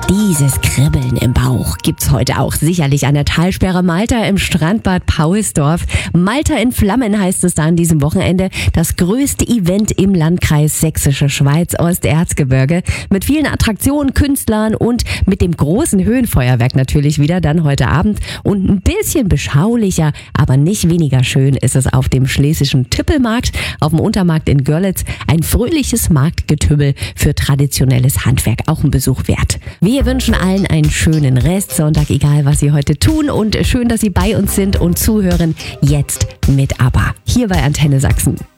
Dieses Kribbeln im Bauch gibt's heute auch sicherlich an der Talsperre Malta im Strandbad Pauesdorf. Malta in Flammen heißt es da an diesem Wochenende. Das größte Event im Landkreis Sächsische Schweiz, Osterzgebirge. Mit vielen Attraktionen, Künstlern und mit dem großen Höhenfeuerwerk natürlich wieder dann heute Abend. Und ein bisschen beschaulicher, aber nicht weniger schön ist es auf dem schlesischen Tippelmarkt, auf dem Untermarkt in Görlitz. Ein fröhliches Marktgetümmel für traditionelles Handwerk. Auch ein Besuch wert. Wir wünschen allen einen schönen Restsonntag, egal was Sie heute tun, und schön, dass Sie bei uns sind und zuhören. Jetzt mit ABBA. Hier bei Antenne Sachsen.